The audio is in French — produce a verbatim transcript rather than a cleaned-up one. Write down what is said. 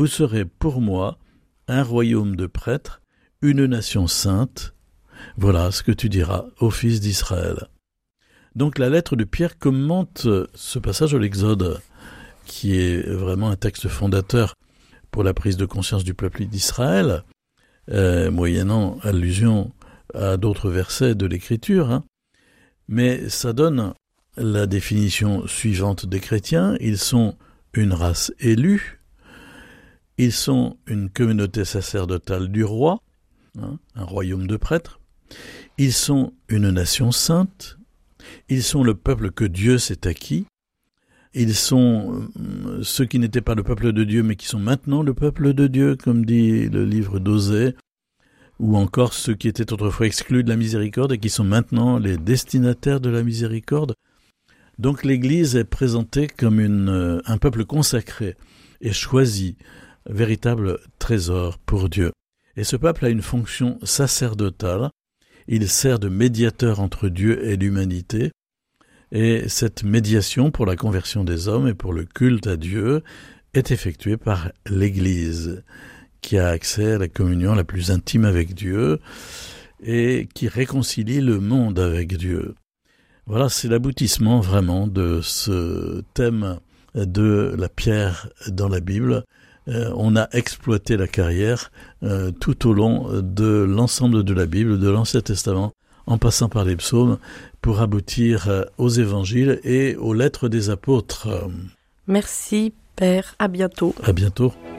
Vous serez pour moi un royaume de prêtres, une nation sainte. Voilà ce que tu diras aux fils d'Israël. Donc la lettre de Pierre commente ce passage de l'Exode, qui est vraiment un texte fondateur pour la prise de conscience du peuple d'Israël, euh, moyennant allusion à d'autres versets de l'Écriture, hein. Mais ça donne la définition suivante des chrétiens. Ils sont une race élue, ils sont une communauté sacerdotale du roi, hein, un royaume de prêtres, ils sont une nation sainte, ils sont le peuple que Dieu s'est acquis, ils sont euh, ceux qui n'étaient pas le peuple de Dieu mais qui sont maintenant le peuple de Dieu, comme dit le livre d'Osée, ou encore ceux qui étaient autrefois exclus de la miséricorde et qui sont maintenant les destinataires de la miséricorde. Donc l'Église est présentée comme une, euh, un peuple consacré et choisi, véritable trésor pour Dieu. Et ce peuple a une fonction sacerdotale. Il sert de médiateur entre Dieu et l'humanité. Et cette médiation pour la conversion des hommes et pour le culte à Dieu est effectuée par l'Église, qui a accès à la communion la plus intime avec Dieu et qui réconcilie le monde avec Dieu. Voilà, c'est l'aboutissement vraiment de ce thème de la pierre dans la Bible. Euh, on a exploité la carrière euh, tout au long de l'ensemble de la Bible, de l'Ancien Testament, en passant par les psaumes, pour aboutir euh, aux évangiles et aux lettres des apôtres. Merci, Père. À bientôt. À bientôt.